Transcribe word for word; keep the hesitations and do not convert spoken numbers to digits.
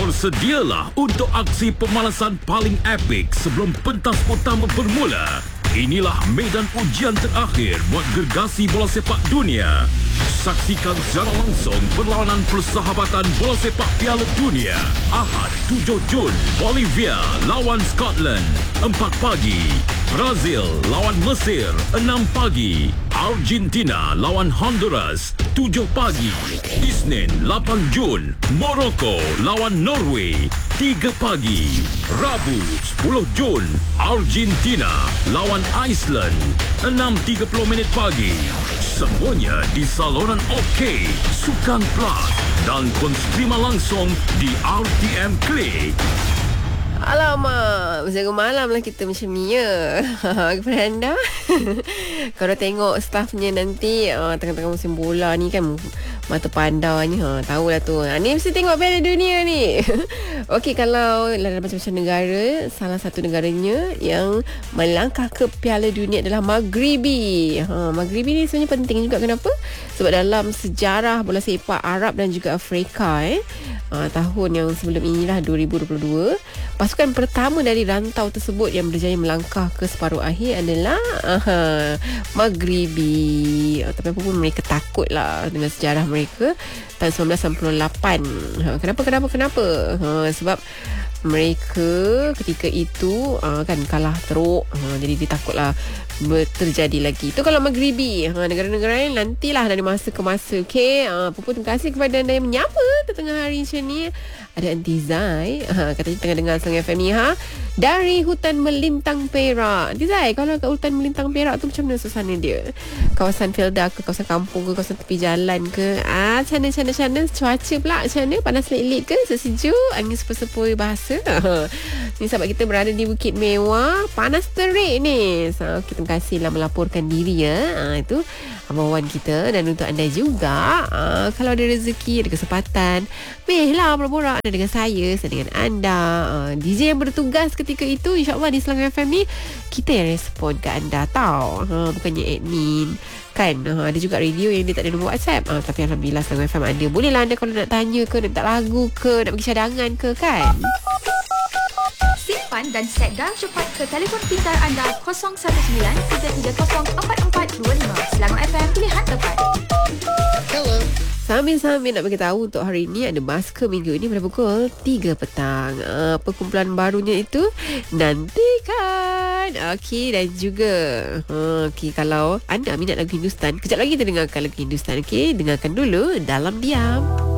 Bersedialah untuk aksi pemanasan paling epik sebelum pentas utama bermula. Inilah medan ujian terakhir buat gergasi bola sepak dunia. Saksikan secara langsung perlawanan persahabatan bola sepak Piala Dunia. Ahad tujuh Jun, Bolivia lawan Scotland, empat pagi. Brazil lawan Mesir, enam pagi. Argentina lawan Honduras, tujuh pagi. Isnin lapan Jun, Morocco lawan Norway, tiga pagi. Rabu sepuluh Jun, Argentina lawan Iceland, enam tiga puluh minit pagi. Semuanya di saluran OK, Sukan Plus dan konstrima langsung di R T M Klik. Alamak, berjaga malam lah kita macam ni ya. Kepada anda kalau tengok staffnya nanti uh, tengah-tengah musim bola ni kan, mata pandanya, ha, tahulah tu. Ha, ni mesti tengok Piala Dunia ni. Okey, kalau dalam macam-macam negara, salah satu negaranya yang melangkah ke Piala Dunia adalah Maghribi. Ha, Maghribi ni sebenarnya penting juga. Kenapa? Sebab dalam sejarah bola sepak Arab dan juga Afrika eh, uh, tahun yang sebelum inilah dua ribu dua puluh dua, pasukan pertama dari rantau tersebut yang berjaya melangkah ke separuh akhir adalah uh, Maghribi. Uh, tapi apa pun mereka takut lah dengan sejarah mereka tahun sembilan belas sembilan puluh lapan. Ha, kenapa, kenapa, kenapa? Ha, sebab mereka ketika itu uh, kan kalah teruk. Ha, jadi dia takutlah terjadi lagi. Itu kalau Maghribi. Ha, negara-negara lain nantilah dari masa ke masa. Okey. Ha, apa pun terima kasih kepada anda yang menyapa tengah hari macam ni. Ada Antizai. Ha, katanya tengah dengar Sang F M ni. Ha? Dari hutan melintang Perak. Antizai, kalau kat hutan melintang Perak tu macam mana suasana dia? Kawasan Felda ke, kawasan kampung ke, kawasan tepi jalan ke? Ah, macam mana, macam mana, macam mana? Cuaca pula macam mana? Panas lelik ke? Sesejuk? Angin sepoi-sepoi bahasa? Ni sahabat kita berada di Bukit Mewah. Panas terik ni. So, kita terima kasih lah melaporkan diri ya. Ha, itu Abang Wan kita. Dan untuk anda juga, ha, kalau ada rezeki, ada kesempatan, mehlah borak-borak dengan saya, saya dengan anda. Ha, D J yang bertugas ketika itu, insyaAllah di Selangor F M ni, kita yang respon ke anda tau. Ha, bukannya admin. Kan, ha, ada juga radio yang dia tak ada nombor WhatsApp. Ha, tapi Alhamdulillah Selangor F M ada. Bolehlah anda kalau nak tanya ke, nak tak lagu ke, nak bagi cadangan ke kan. Simpan dan set dial cepat ke telefon pintar anda kosong satu sembilan tiga tiga kosong empat empat dua lima. Selangor F M, pilihan tepat. Hello. Sambil-sambil nak bagi tahu untuk hari ini ada masker minggu ini pada pukul tiga petang. Uh, perkumpulan barunya itu nantikan. Okey, dan juga uh, okey, kalau anda minat lagu Hindustan, kejap lagi kita dengarkan lagu Hindustan. Okey, dengarkan dulu Dalam Diam.